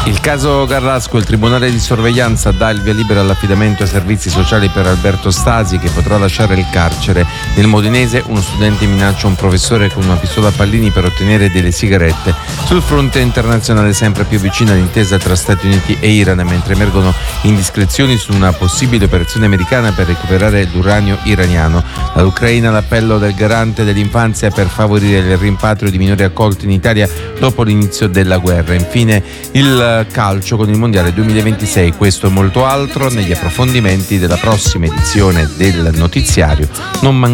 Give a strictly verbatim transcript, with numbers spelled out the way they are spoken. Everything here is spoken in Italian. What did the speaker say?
Il caso Garrasco, il Tribunale di sorveglianza dà il via libera all'affidamento ai servizi sociali per Alberto Stasi, che potrà lasciare il carcere. Nel Modenese uno studente minaccia un professore con una pistola a pallini per ottenere delle sigarette. Sul fronte internazionale sempre più vicina l'intesa tra Stati Uniti e Iran, mentre emergono indiscrezioni su una possibile operazione americana per recuperare l'uranio iraniano. Dall'Ucraina l'appello del garante dell'infanzia per favorire il rimpatrio di minori accolti in Italia dopo l'inizio della guerra. Infine il calcio con il Mondiale duemilaventisei. Questo e molto altro negli approfondimenti della prossima edizione del notiziario. Non mancate